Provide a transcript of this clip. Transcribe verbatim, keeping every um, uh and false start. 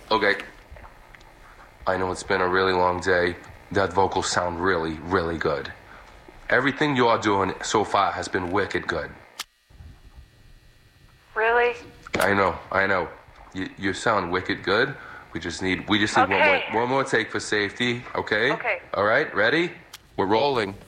Okay. I know it's been a really long day. That vocals sound really, really good. Everything you are doing so far has been wicked good. Really? I know, I know. You, you sound wicked good. We just need, we just need one Okay. more, one more take for safety. Okay. Okay. All right. Ready? We're rolling.